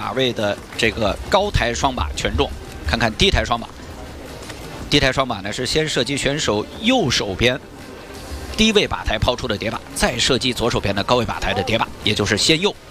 把位的这个高台双把权重，看看低台双把。低台双把呢是先射击选手右手边低位把台抛出的叠把，再射击左手边的高位把台的叠把，也就是先右